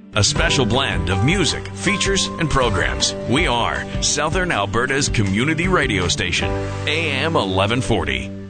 A special blend of music, features, and programs. We are Southern Alberta's community radio station, AM 1140.